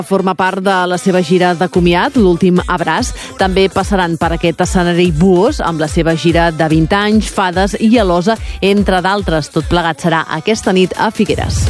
Forma part de la seva gira de comiat, l'últim abraç. També passaran per aquest escenari Buos amb la seva gira de 20 anys, Fades i Alosa, entre d'altres. Tot plegat serà aquesta nit a Figueres.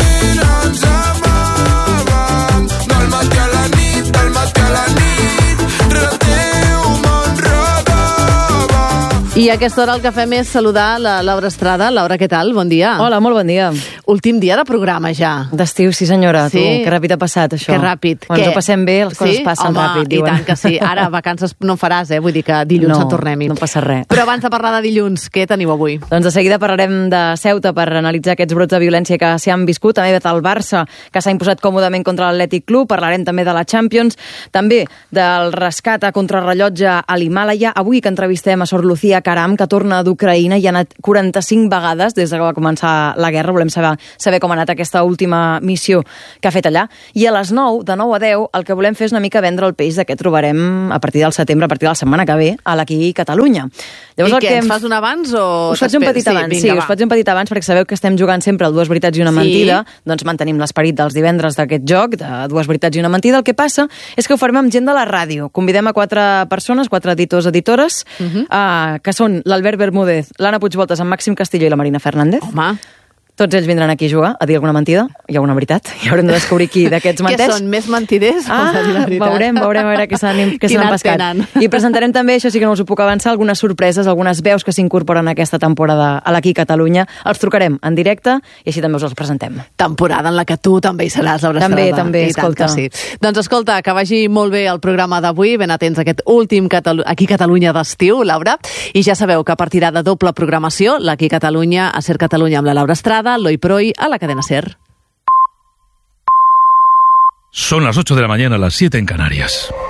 I a aquesta hora el que fem és saludar la Laura Estrada. Laura, què tal? Bon dia. Hola, molt bon dia. Últim dia de programa ja. D'estiu, sí senyora. Sí? Tu, que ràpid ha passat això. Que ràpid. Quan ens ho passem bé, les coses passen ràpid, diuen. I tant que sí. Ara vacances no faràs, vull dir que dilluns en tornem-hi. No passa res. Però abans de parlar de dilluns, què teniu avui? Doncs de seguida parlarem de Ceuta per analitzar aquests brots de violència que s'hi han viscut. També del Barça, que s'ha imposat còmodament contra l'Atlètic Club. Parlarem també de la Champions. També del rescat a contrarrellotge a l'Himàlaia. Avui que entrevistem a Sor Lucía Caram, que torna d'Ucraïna i ha anat 45 vegades des que va començar la guerra. Volem saber com ha anat aquesta última missió que ha fet allà. I a les 9, de 9 a 10, el que volem fer és una mica vendre el peix de què trobarem a partir del setembre, a partir de la setmana que ve, a l'Aquí Catalunya. Llavors, ens fas un abans o... Us faig un petit abans, sí, us faig un petit abans perquè sabeu que estem jugant sempre el Dues veritats i una mentida, doncs mantenim l'esperit dels divendres d'aquest joc, de Dues veritats i una mentida. El que passa és que ho farem amb gent de la ràdio. Convidem a 4 persones, 4 editors, editores, que són l'Albert Bermúdez, l'Anna Puigvoltes, en Màxim Castillo i la Marina Fernández. Home... Tots ells vindran aquí a jugar, a dir alguna mentida i alguna veritat. I haurem de descobrir qui d'aquests menteix. Que són més mentiders? Veurem a veure què s'han empescat. I presentarem també, això sí que no us ho puc avançar, algunes sorpreses, algunes veus que s'incorporen a aquesta temporada a l'Aquí Catalunya. Els trucarem en directe i així també us els presentem. Temporada en la que tu també hi seràs, Laura Estrada. També, escolta. Sí. Doncs escolta, que vagi molt bé el programa d'avui, ben atents a aquest últim Aquí Catalunya d'estiu, Laura. I ja sabeu que partirà de doble programació, l'Aquí Catalunya a Ser Catalunya amb la Laura Estrada, Loi Proi a la cadena SER. Son las 8 de la mañana, las 7 en Canarias.